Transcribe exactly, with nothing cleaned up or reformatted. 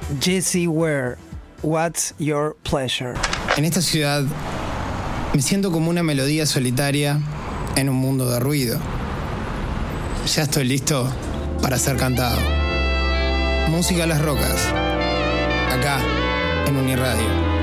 Jessie Ware, What's Your Pleasure? En esta ciudad me siento como una melodía solitaria en un mundo de ruido. Ya estoy listo para ser cantado. Música a las rocas, acá en Uniradio.